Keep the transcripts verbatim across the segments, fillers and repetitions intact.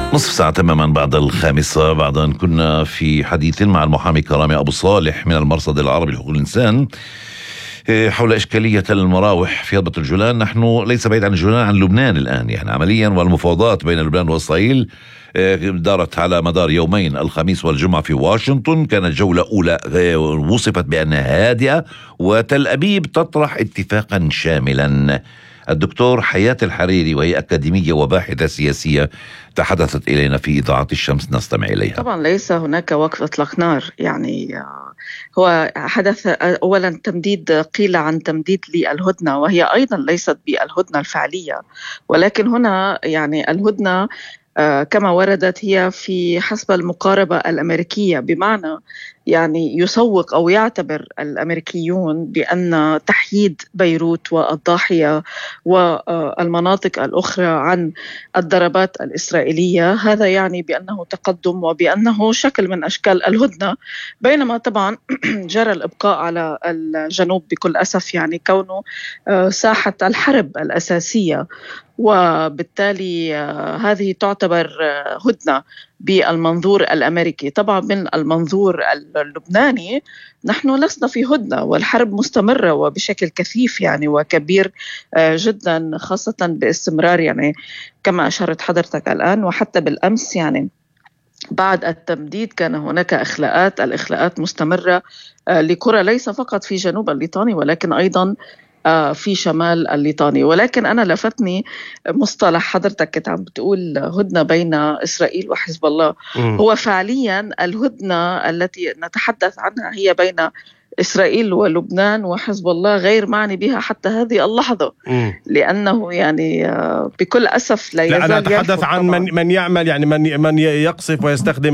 نصف ساعة تماما بعد الخامسة، بعد أن كنا في حديث مع المحامي كرامي أبو صالح من المرصد العربي لحقوق الإنسان حول إشكالية المراوح في هضبة الجولان. نحن ليس بعيد عن الجولان، عن لبنان الآن يعني عمليا، والمفاوضات بين لبنان وإسرائيل دارت على مدار يومين، الخميس والجمعة في واشنطن. كانت جولة أولى وصفت بأنها هادئة، وتل أبيب تطرح اتفاقا شاملا. الدكتور حياة الحريري، وهي أكاديمية وباحثة سياسية، تحدثت إلينا في إذاعة الشمس، نستمع إليها. طبعا ليس هناك وقف إطلاق نار، يعني هو حدث أولا تمديد، قيل عن تمديد للهدنة، وهي أيضا ليست بالهدنة الفعلية، ولكن هنا يعني الهدنة كما وردت هي في حسب المقاربة الأمريكية، بمعنى يعني يسوق أو يعتبر الأمريكيون بأن تحييد بيروت والضاحية والمناطق الأخرى عن الضربات الإسرائيلية هذا يعني بأنه تقدم وبأنه شكل من أشكال الهدنة، بينما طبعا جرى الإبقاء على الجنوب بكل أسف، يعني كونه ساحة الحرب الأساسية، وبالتالي هذه تعتبر هدنة بالمنظور الأمريكي. طبعا من المنظور اللبناني نحن لسنا في هدنة، والحرب مستمرة وبشكل كثيف يعني وكبير جدا، خاصة باستمرار يعني كما أشارت حضرتك الآن، وحتى بالأمس يعني بعد التمديد كان هناك إخلاءات، الإخلاءات مستمرة لقرى ليس فقط في جنوب الليطاني ولكن أيضا في شمال الليطاني. ولكن أنا لفتني مصطلح حضرتك كنت عم بتقول هدنة بين إسرائيل وحزب الله. م. هو فعليا الهدنة التي نتحدث عنها هي بين إسرائيل ولبنان، وحزب الله غير معني بها حتى هذه اللحظة، م. لأنه يعني بكل أسف لا يزال. لا، أنا أتحدث عن من من يعمل يعني من من يقصف ويستخدم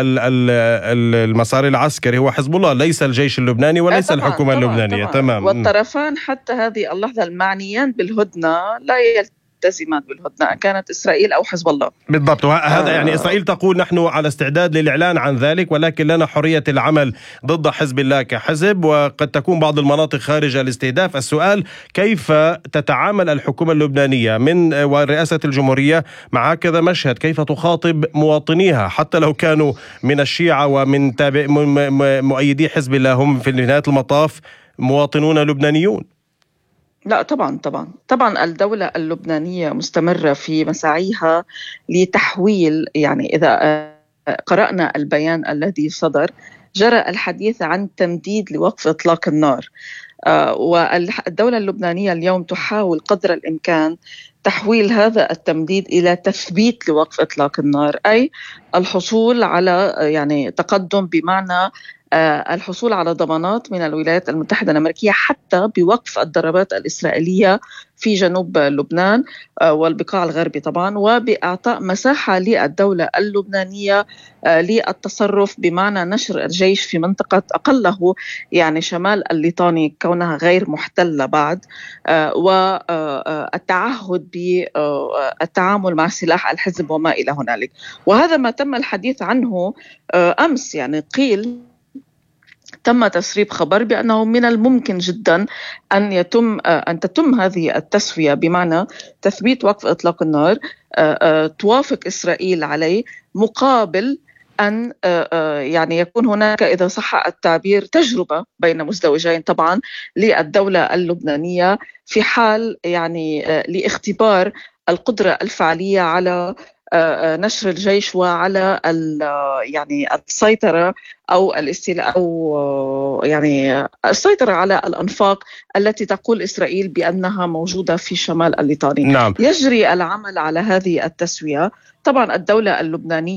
المسار العسكري هو حزب الله، ليس الجيش اللبناني وليس طبعاً الحكومة طبعاً اللبنانية. طبعاً. تمام. والطرفان حتى هذه اللحظة المعنيان بالهدنة لا يلتزمان بالهدنة، كانت إسرائيل أو حزب الله. بالضبط، وهذا يعني إسرائيل تقول نحن على استعداد للإعلان عن ذلك، ولكن لنا حرية العمل ضد حزب الله كحزب، وقد تكون بعض المناطق خارج الاستهداف. السؤال كيف تتعامل الحكومة اللبنانية من ورئاسة الجمهورية مع هكذا مشهد؟ كيف تخاطب مواطنيها حتى لو كانوا من الشيعة ومن تابع مؤيدي حزب الله، هم في نهاية المطاف مواطنون لبنانيون؟ لا طبعا طبعا طبعا الدولة اللبنانية مستمرة في مساعيها لتحويل، يعني إذا قرأنا البيان الذي صدر جرى الحديث عن تمديد لوقف إطلاق النار، والدولة اللبنانية اليوم تحاول قدر الإمكان تحويل هذا التمديد إلى تثبيت لوقف إطلاق النار، أي الحصول على يعني تقدم، بمعنى الحصول على ضمانات من الولايات المتحدة الأمريكية حتى بوقف الضربات الإسرائيلية في جنوب لبنان والبقاع الغربي طبعا، وبإعطاء مساحة للدولة اللبنانية للتصرف، بمعنى نشر الجيش في منطقة أقله يعني شمال الليطاني كونها غير محتلة بعد، والتعهد بالتعامل مع سلاح الحزب وما إلى هنالك. وهذا ما تم الحديث عنه أمس، يعني قيل تم تسريب خبر بأنه من الممكن جدا أن يتم أن تتم هذه التسوية، بمعنى تثبيت وقف إطلاق النار توافق إسرائيل عليه مقابل أن يعني يكون هناك، إذا صح التعبير، تجربة بين مزدوجين طبعا للدولة اللبنانية في حال يعني لاختبار القدرة الفعلية على نشر الجيش وعلى يعني السيطرة أو الاستيلاء أو يعني السيطرة على الأنفاق التي تقول إسرائيل بأنها موجودة في شمال الليطاني. نعم. يجري العمل على هذه التسوية. طبعا الدولة اللبنانية